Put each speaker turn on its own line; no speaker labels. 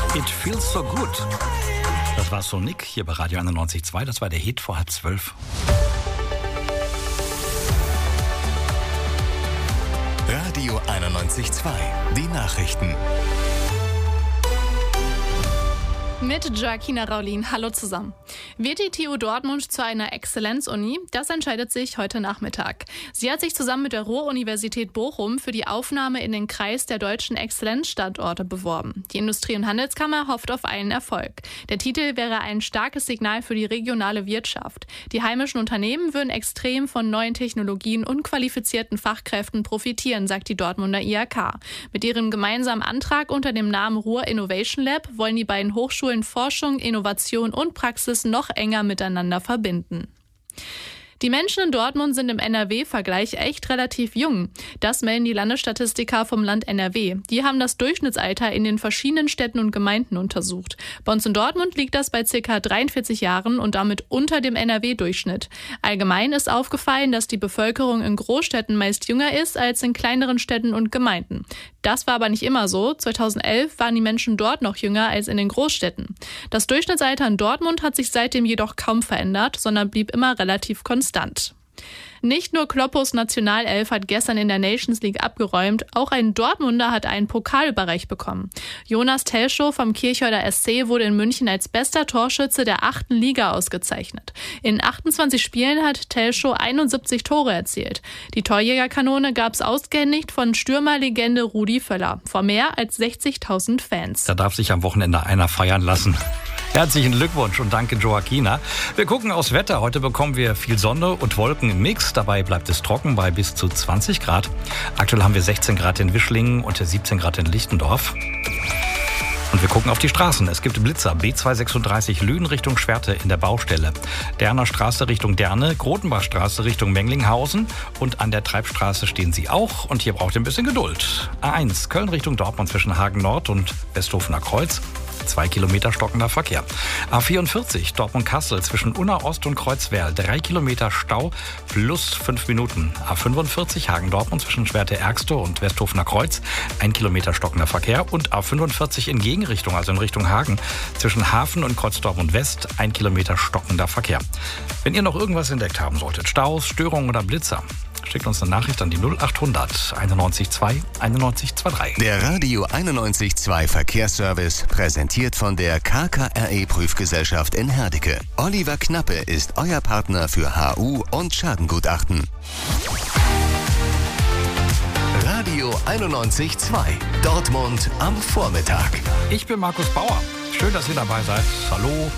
It feels so good. Das war Sonic hier bei Radio 91.2. Das war der Hit vor 11:30.
Radio 91.2. Die Nachrichten.
Mit Joaquina Raulin. Hallo zusammen. Wird die TU Dortmund zu einer Exzellenzuni? Das entscheidet sich heute Nachmittag. Sie hat sich zusammen mit der Ruhr-Universität Bochum für die Aufnahme in den Kreis der deutschen Exzellenzstandorte beworben. Die Industrie- und Handelskammer hofft auf einen Erfolg. Der Titel wäre ein starkes Signal für die regionale Wirtschaft. Die heimischen Unternehmen würden extrem von neuen Technologien und qualifizierten Fachkräften profitieren, sagt die Dortmunder IHK. Mit ihrem gemeinsamen Antrag unter dem Namen Ruhr Innovation Lab wollen die beiden Hochschulen Forschung, Innovation und Praxis noch enger miteinander verbinden. Die Menschen in Dortmund sind im NRW-Vergleich echt relativ jung. Das melden die Landesstatistiker vom Land NRW. Die haben das Durchschnittsalter in den verschiedenen Städten und Gemeinden untersucht. Bei uns in Dortmund liegt das bei ca. 43 Jahren und damit unter dem NRW-Durchschnitt. Allgemein ist aufgefallen, dass die Bevölkerung in Großstädten meist jünger ist als in kleineren Städten und Gemeinden. Das war aber nicht immer so. 2011 waren die Menschen dort noch jünger als in den Großstädten. Das Durchschnittsalter in Dortmund hat sich seitdem jedoch kaum verändert, sondern blieb immer relativ konstant. Nicht nur Kloppos Nationalelf hat gestern in der Nations League abgeräumt, auch ein Dortmunder hat einen Pokal überreicht bekommen. Jonas Telschow vom Kirchhörder SC wurde in München als bester Torschütze der 8. Liga ausgezeichnet. In 28 Spielen hat Telschow 71 Tore erzielt. Die Torjägerkanone gab es ausgehändigt von Stürmerlegende Rudi Völler vor mehr als 60.000 Fans.
Da darf sich am Wochenende einer feiern lassen. Herzlichen Glückwunsch und danke Joaquina. Wir gucken aufs Wetter. Heute bekommen wir viel Sonne und Wolken im Mix. Dabei bleibt es trocken bei bis zu 20 Grad. Aktuell haben wir 16 Grad in Wischlingen und 17 Grad in Lichtendorf. Und wir gucken auf die Straßen. Es gibt Blitzer. B236 Lünen Richtung Schwerte in der Baustelle. Derner Straße Richtung Derne, Grotenbachstraße Richtung Menglinghausen. Und an der Treibstraße stehen sie auch. Und hier braucht ihr ein bisschen Geduld. A1 Köln Richtung Dortmund zwischen Hagen Nord und Westhofener Kreuz. 2 Kilometer stockender Verkehr. A44 Dortmund-Kassel zwischen Unna Ost und Kreuzwerl. 3 Kilometer Stau plus 5 Minuten. A45 Hagen-Dortmund zwischen Schwerte-Ergste und Westhofener Kreuz. 1 Kilometer stockender Verkehr. Und A45 in Gegenrichtung, also in Richtung Hagen, zwischen Hafen und Kreuz-Dortmund-West. 1 Kilometer stockender Verkehr. Wenn ihr noch irgendwas entdeckt haben solltet, Staus, Störungen oder Blitzer, schickt uns eine Nachricht an die 0800 91 2 91 23.
Der Radio 91.2 Verkehrsservice präsentiert von der KKRE Prüfgesellschaft in Herdecke. Oliver Knappe ist euer Partner für HU und Schadengutachten. Radio 91.2 Dortmund am Vormittag.
Ich bin Markus Bauer. Schön, dass ihr dabei seid. Hallo.